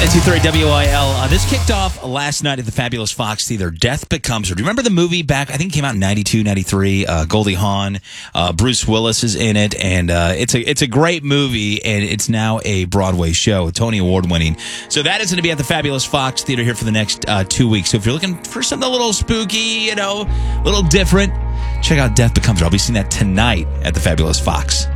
92.3 WIL. This kicked off last night at the Fabulous Fox Theater. Death Becomes Her. Do you remember the movie back? I think it came out in 92, 93. Goldie Hawn, Bruce Willis is in it, and it's a great movie, and it's now a Broadway show, Tony Award winning. So that is going to be at the Fabulous Fox Theater here for the next 2 weeks. So if you're looking for something a little spooky, a little different, check out Death Becomes Her. I'll be seeing that tonight at the Fabulous Fox.